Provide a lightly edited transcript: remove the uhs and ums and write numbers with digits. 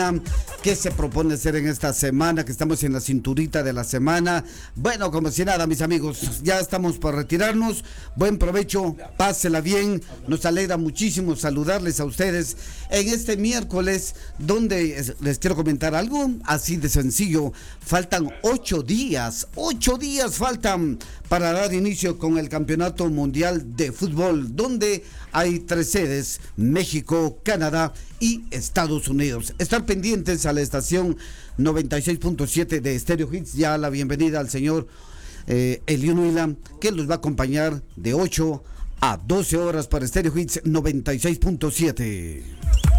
¿Qué se propone hacer en esta semana? Que estamos en la cinturita de la semana. Bueno, como si nada, mis amigos, ya estamos por retirarnos. Buen provecho, pásela bien. Nos alegra muchísimo saludarles a ustedes en este miércoles, donde les quiero comentar algo así de sencillo. Faltan 8 días faltan para dar inicio con el Campeonato Mundial de Fútbol, donde hay 3 sedes: México, Canadá y Estados Unidos. Estar pendientes a la estación 96.7 de Stereo Hits. Ya la bienvenida al señor Elión Huila, que los va a acompañar de 8 a 12 horas para Stereo Hits 96.7.